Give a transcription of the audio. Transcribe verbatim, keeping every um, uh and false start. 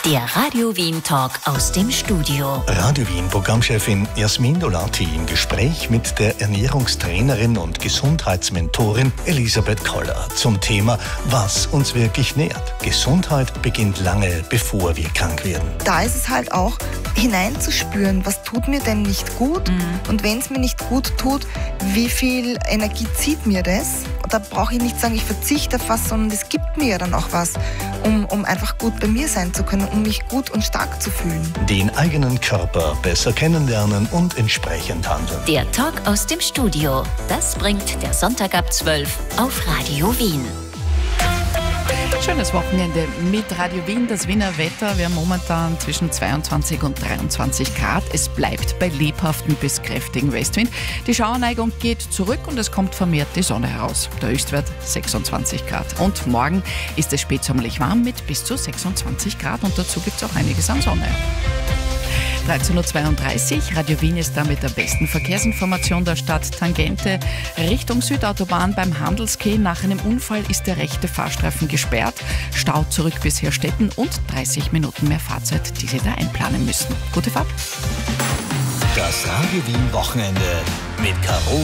Der Radio Wien Talk aus dem Studio. Radio Wien Programmchefin Jasmin Dolati im Gespräch mit der Ernährungstrainerin und Gesundheitsmentorin Elisabeth Koller zum Thema, was uns wirklich nährt. Gesundheit beginnt lange, bevor wir krank werden. Da ist es halt auch hineinzuspüren, was tut mir denn nicht gut, mhm. und wenn es mir nicht gut tut, wie viel Energie zieht mir das? Da brauche ich nicht sagen, ich verzichte auf was, sondern es gibt mir ja dann auch was, um, um einfach gut bei mir sein zu können, um mich gut und stark zu fühlen. Den eigenen Körper besser kennenlernen und entsprechend handeln. Der Talk aus dem Studio, das bringt der Sonntag ab zwölf auf Radio Wien. Schönes Wochenende mit Radio Wien, das Wiener Wetter. Wir haben momentan zwischen zweiundzwanzig und dreiundzwanzig Grad. Es bleibt bei lebhaften bis kräftigen Westwind. Die Schauerneigung geht zurück und es kommt vermehrt die Sonne heraus. Der Höchstwert sechsundzwanzig Grad. Und morgen ist es spätsommerlich warm mit bis zu sechsundzwanzig Grad und dazu gibt es auch einiges an Sonne. dreizehn Uhr zweiunddreißig, Radio Wien ist da mit der besten Verkehrsinformation der Stadt. Tangente Richtung Südautobahn beim Handelskeh. Nach einem Unfall ist der rechte Fahrstreifen gesperrt. Stau zurück bis Herstetten und dreißig Minuten mehr Fahrzeit, die Sie da einplanen müssen. Gute Fahrt. Das Radio Wien Wochenende mit Caro